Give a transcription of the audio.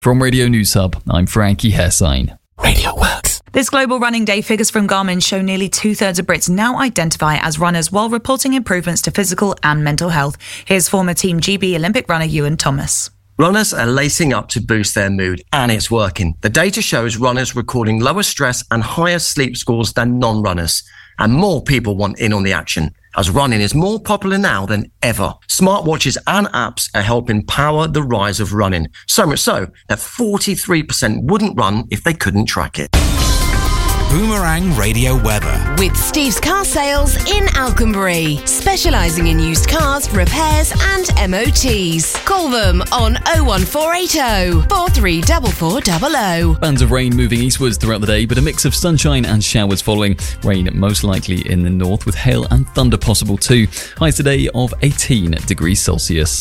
From Radio News Hub, I'm Frankie Hessine. Radio Works. This Global Running Day figures from Garmin show nearly 2/3 of Brits now identify as runners while reporting improvements to physical and mental health. Here's former Team GB Olympic runner Ewan Thomas. Runners are lacing up to boost their mood, and it's working. The data shows runners recording lower stress and higher sleep scores than non-runners. And more people want in on the action, as running is more popular now than ever. Smartwatches and apps are helping power the rise of running. So much so that 43% wouldn't run if they couldn't track it. Boomerang Radio Weather. With Steve's Car Sales in Alconbury, specialising in used cars, repairs and MOTs. Call them on 01480 434400. Bands of rain moving eastwards throughout the day, but a mix of sunshine and showers following. Rain most likely in the north, with hail and thunder possible too. Highs today of 18 degrees Celsius.